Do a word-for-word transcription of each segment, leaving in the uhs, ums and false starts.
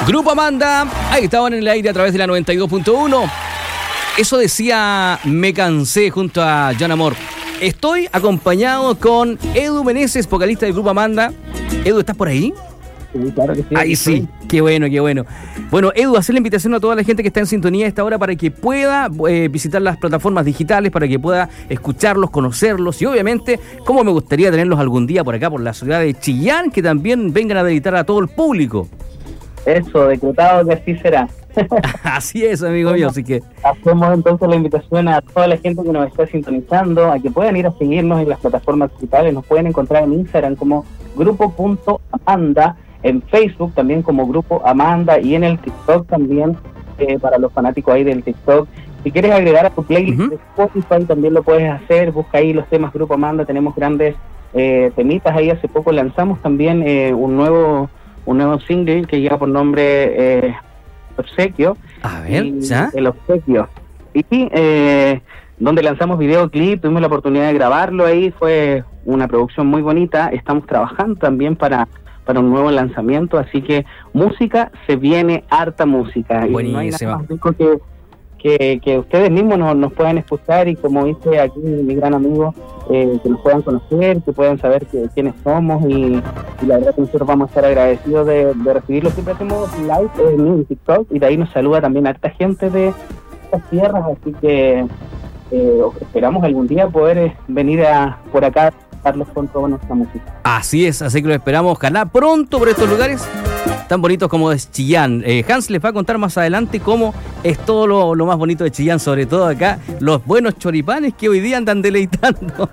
Grupo Amanda, ahí estaban en el aire a través de la noventa y dos punto uno. Eso decía Me Cansé junto a Jan Amor. Estoy acompañado con Edu Meneses, vocalista del Grupo Amanda. Edu, ¿estás por ahí? Sí, claro que sí. Ahí sí, qué bueno, qué bueno. Bueno, Edu, hacer la invitación a toda la gente que está en sintonía a esta hora para que pueda eh, visitar las plataformas digitales, para que pueda escucharlos, conocerlos y obviamente, como me gustaría tenerlos algún día por acá, por la ciudad de Chillán, que también vengan a deleitar a todo el público. Eso, decretado que así será. Así es, amigo mío, así que... Hacemos entonces la invitación a toda la gente que nos está sintonizando, a que puedan ir a seguirnos en las plataformas digitales. Nos pueden encontrar en Instagram como grupo.amanda, en Facebook también como Grupo Amanda y en el TikTok también, eh, para los fanáticos ahí del TikTok. Si quieres agregar a tu playlist uh-huh. de Spotify también lo puedes hacer, busca ahí los temas Grupo Amanda, tenemos grandes eh, temitas ahí. Hace poco lanzamos también eh, un nuevo un nuevo single que lleva por nombre eh, Obsequio. A ver, ¿ya? El Obsequio. Y eh, donde lanzamos videoclip, tuvimos la oportunidad de grabarlo ahí, fue una producción muy bonita. Estamos trabajando también para, para un nuevo lanzamiento, así que música, se viene harta música. Buenísima. Y no hay nada más rico que, que, que ustedes mismos nos, nos puedan escuchar y, como dice aquí mi gran amigo, eh, que nos puedan conocer, que puedan saber que, quiénes somos y, y la verdad que nosotros vamos a estar agradecidos de, de recibirlo. Siempre hacemos live en TikTok y de ahí nos saluda también harta gente de estas tierras, así que eh, esperamos algún día poder eh, venir a por acá a darles con toda nuestra música. Así es, así que lo esperamos, ojalá pronto por estos lugares tan bonitos como es Chillán. Eh, Hans les va a contar más adelante cómo es todo lo, lo más bonito de Chillán, sobre todo acá, los buenos choripanes que hoy día andan deleitando.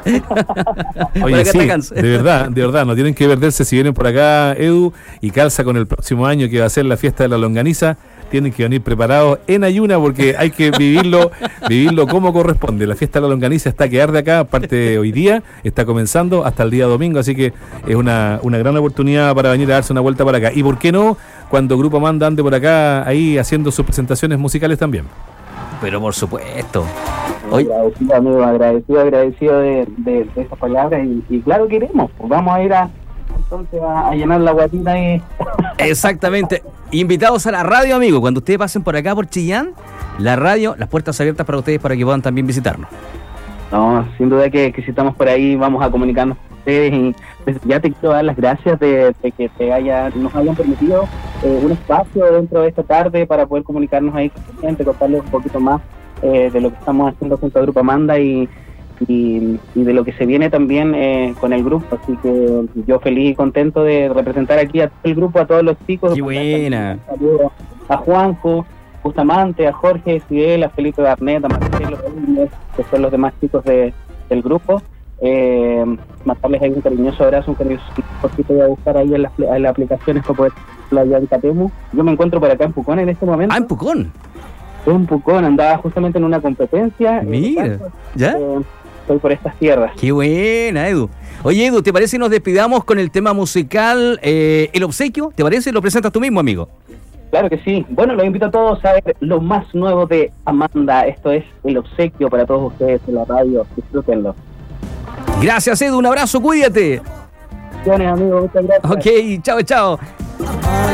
Oye, sí, de verdad, de verdad, no tienen que perderse si vienen por acá, Edu, y calza con el próximo año que va a ser la fiesta de la longaniza. Tienen que venir preparados en ayuna porque hay que vivirlo vivirlo como corresponde. La fiesta de la longaniza está que arde acá, aparte de hoy día, está comenzando hasta el día domingo, así que es una, una gran oportunidad para venir a darse una vuelta para acá. Y por qué no, cuando Grupo Amanda ande por acá, ahí haciendo sus presentaciones musicales también. Pero por supuesto. Hoy... Agradecido, amigo, agradecido, agradecido de, de, de esas palabras y, y claro que iremos, pues vamos a ir a entonces a, a llenar la guatita y... Exactamente. Invitados a la radio, amigo. Cuando ustedes pasen por acá, por Chillán, la radio, las puertas abiertas para ustedes para que puedan también visitarnos. No, sin duda que, que si estamos por ahí vamos a comunicarnos con ustedes y pues, ya te quiero dar las gracias de, de que te haya, nos hayan permitido eh, un espacio dentro de esta tarde para poder comunicarnos ahí con la gente, contarles un poquito más eh, de lo que estamos haciendo junto al Grupo Amanda y Y, y de lo que se viene también eh, con el grupo, así que yo feliz y contento de representar aquí a todo el grupo, a todos los chicos. ¡Qué buena! Saludos a Juanjo, Bustamante, a Jorge, Fidel, a Felipe Barnet, a Marcelo, que son los demás chicos de, del grupo. Eh, mandarles ahí un cariñoso abrazo, un cariñoso poquito voy a buscar ahí en las, en las aplicaciones para poder playar en Catemu. Yo me encuentro por acá en Pucón en este momento. ¡Ah, en Pucón! En Pucón, andaba justamente en una competencia. Mira, caso, ¿ya? Eh, estoy por estas tierras. Qué buena, Edu. Oye, Edu, ¿te parece que nos despidamos con el tema musical eh, El Obsequio? ¿Te parece? ¿Lo presentas tú mismo, amigo? Claro que sí. Bueno, los invito a todos a ver lo más nuevo de Amanda. Esto es El Obsequio para todos ustedes en la radio. Disfrútenlo. Gracias, Edu. Un abrazo, cuídate. Gracias, amigo. Muchas gracias. Ok, chao, chao.